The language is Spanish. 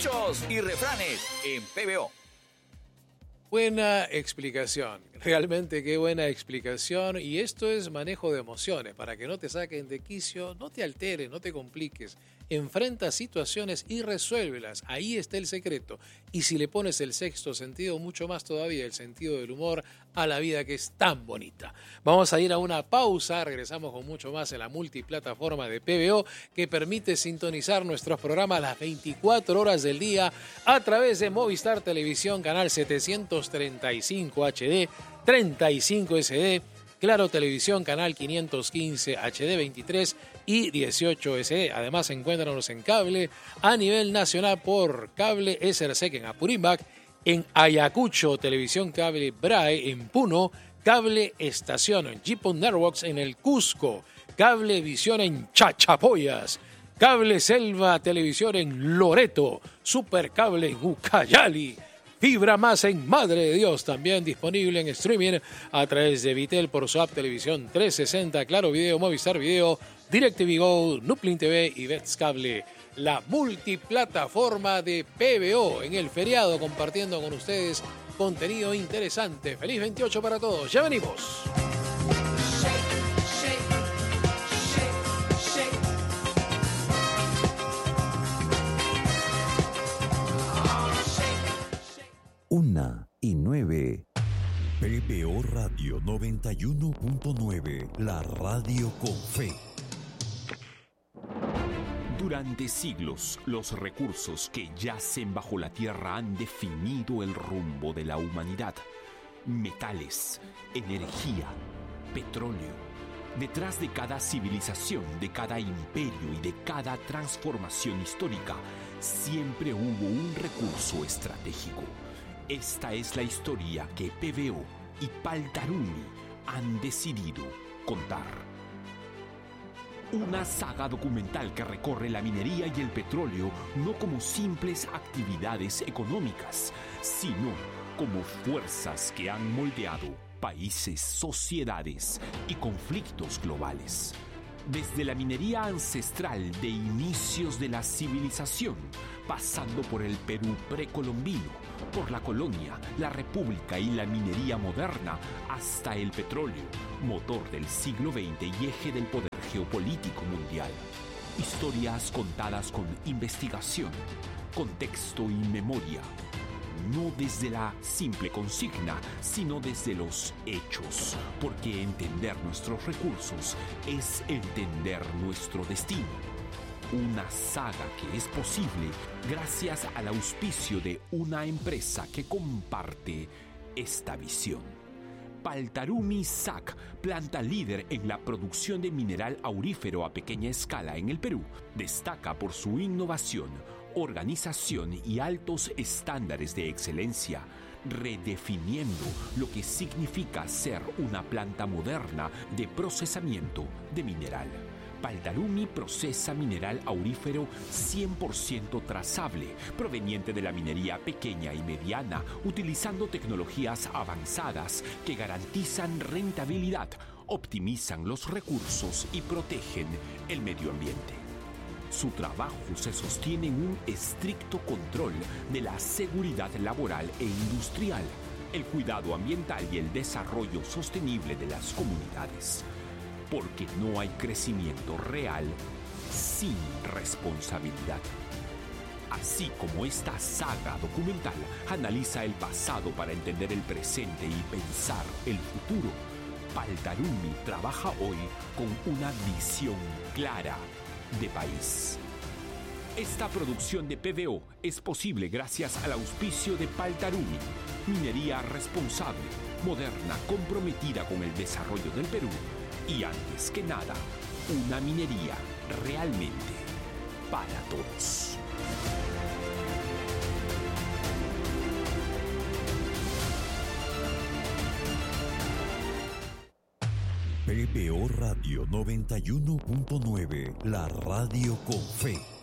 Dichos y refranes en PBO. Buena explicación, realmente qué buena explicación, y esto es manejo de emociones, para que no te saquen de quicio, no te alteres, no te compliques, enfrenta situaciones y resuélvelas, ahí está el secreto, y si le pones el sexto sentido, mucho más todavía el sentido del humor a la vida que es tan bonita. Vamos a ir a una pausa, regresamos con mucho más en la multiplataforma de PBO que permite sintonizar nuestros programas las 24 horas del día a través de Movistar Televisión, canal 735 HD, 35 SD, Claro Televisión, canal 515 HD 23 y 18 SD. Además, encuéntranos en cable a nivel nacional por Cable SRC en Apurímac, en Ayacucho, Televisión Cable BRAE en Puno, Cable Estación en Gipon Networks en el Cusco, Cable Visión en Chachapoyas, Cable Selva Televisión en Loreto, Supercable en Ucayali, Fibra Más en Madre de Dios, también disponible en streaming a través de Vitel por su app Televisión 360, Claro Video, Movistar Video, DirecTV Go, Nuplin TV y Bets Cable. La multiplataforma de PBO en el feriado, compartiendo con ustedes contenido interesante. Feliz 28 para todos. Ya venimos. Una y 9. PBO Radio 91.9, la radio con fe. Durante siglos, los recursos que yacen bajo la tierra han definido el rumbo de la humanidad. Metales, energía, petróleo. Detrás de cada civilización, de cada imperio y de cada transformación histórica, siempre hubo un recurso estratégico. Esta es la historia que PBO y Paltarumi han decidido contar. Una saga documental que recorre la minería y el petróleo no como simples actividades económicas, sino como fuerzas que han moldeado países, sociedades y conflictos globales. Desde la minería ancestral de inicios de la civilización, pasando por el Perú precolombino, por la colonia, la república y la minería moderna, hasta el petróleo, motor del siglo XX y eje del poder geopolítico mundial. Historias contadas con investigación, contexto y memoria. No desde la simple consigna, sino desde los hechos, porque entender nuestros recursos es entender nuestro destino. Una saga que es posible gracias al auspicio de una empresa que comparte esta visión. Paltarumi SAC, planta líder en la producción de mineral aurífero a pequeña escala en el Perú, destaca por su innovación, organización y altos estándares de excelencia, redefiniendo lo que significa ser una planta moderna de procesamiento de mineral. Paltarumi procesa mineral aurífero 100% trazable, proveniente de la minería pequeña y mediana, utilizando tecnologías avanzadas que garantizan rentabilidad, optimizan los recursos y protegen el medio ambiente. Su trabajo se sostiene en un estricto control de la seguridad laboral e industrial, el cuidado ambiental y el desarrollo sostenible de las comunidades. Porque no hay crecimiento real sin responsabilidad. Así como esta saga documental analiza el pasado para entender el presente y pensar el futuro, Paltarumi trabaja hoy con una visión clara de país. Esta producción de PBO es posible gracias al auspicio de Paltarumi, minería responsable, moderna, comprometida con el desarrollo del Perú y, antes que nada, una minería realmente para todos. PBO Radio 91.9, la radio con fe.